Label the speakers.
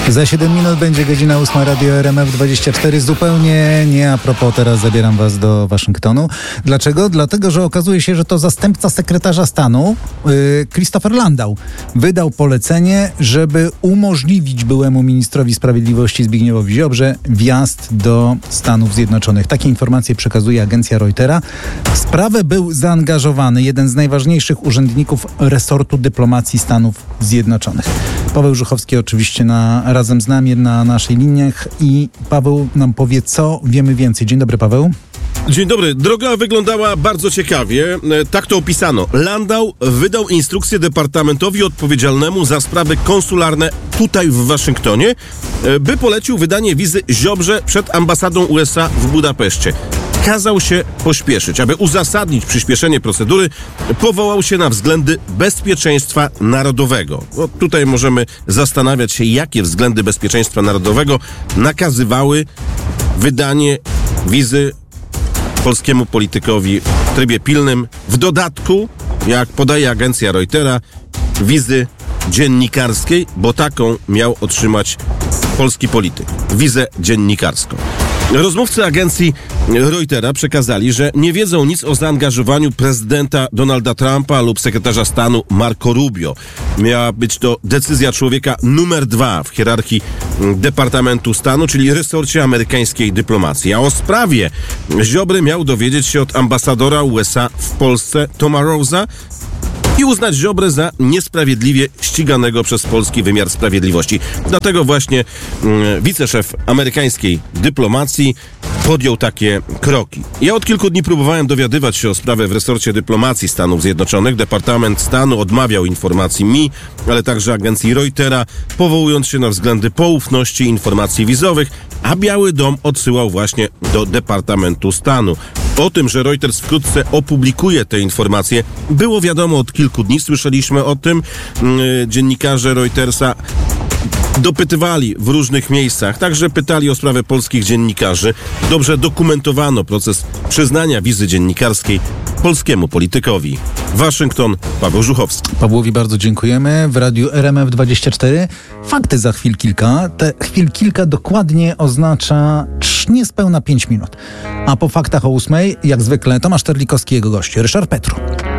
Speaker 1: Za 7 minut będzie godzina 8, Radio RMF24. Zupełnie nie a propos, teraz zabieram was do Waszyngtonu. Dlaczego? Dlatego, że okazuje się, że to zastępca sekretarza stanu, Christopher Landau, wydał polecenie, żeby umożliwić byłemu ministrowi sprawiedliwości Zbigniewowi Ziobrze wjazd do Stanów Zjednoczonych. Takie informacje przekazuje agencja Reutera. W sprawę był zaangażowany jeden z najważniejszych urzędników resortu dyplomacji Stanów Zjednoczonych. Paweł Żuchowski oczywiście razem z nami na naszej liniach i Paweł nam powie, co wiemy więcej. Dzień dobry, Paweł.
Speaker 2: Dzień dobry. Droga wyglądała bardzo ciekawie. Tak to opisano. Landau wydał instrukcję departamentowi odpowiedzialnemu za sprawy konsularne tutaj w Waszyngtonie, by polecił wydanie wizy Ziobrze przed ambasadą USA w Budapeszcie. Kazał się pośpieszyć. Aby uzasadnić przyspieszenie procedury, powołał się na względy bezpieczeństwa narodowego. Tutaj możemy zastanawiać się, jakie względy bezpieczeństwa narodowego nakazywały wydanie wizy polskiemu politykowi w trybie pilnym. W dodatku, jak podaje agencja Reutera, wizy dziennikarskiej, bo taką miał otrzymać polski polityk. Wizę dziennikarską. Rozmówcy agencji Reutera przekazali, że nie wiedzą nic o zaangażowaniu prezydenta Donalda Trumpa lub sekretarza stanu Marco Rubio. Miała być to decyzja człowieka numer 2 w hierarchii Departamentu Stanu, czyli resorcie amerykańskiej dyplomacji. A o sprawie Ziobry miał dowiedzieć się od ambasadora USA w Polsce, Toma Rose'a, i uznać Ziobrę za niesprawiedliwie ściganego przez polski wymiar sprawiedliwości. Dlatego właśnie wiceszef amerykańskiej dyplomacji podjął takie kroki. Ja od kilku dni próbowałem dowiadywać się o sprawę w resorcie dyplomacji Stanów Zjednoczonych. Departament Stanu odmawiał informacji mi, ale także agencji Reutera, powołując się na względy poufności informacji wizowych, a Biały Dom odsyłał właśnie do Departamentu Stanu. O tym, że Reuters wkrótce opublikuje te informacje, było wiadomo od kilku dni. Słyszeliśmy o tym. Dziennikarze Reutersa dopytywali w różnych miejscach, także pytali o sprawę polskich dziennikarzy. Dobrze dokumentowano proces przyznania wizy dziennikarskiej polskiemu politykowi. Waszyngton, Paweł Żuchowski.
Speaker 1: Pawłowi bardzo dziękujemy. W radiu RMF24 fakty za chwil kilka. Te chwil kilka dokładnie oznacza niespełna 5 minut. A po faktach o 8, jak zwykle, Tomasz Terlikowski i jego goście. Ryszard Petru.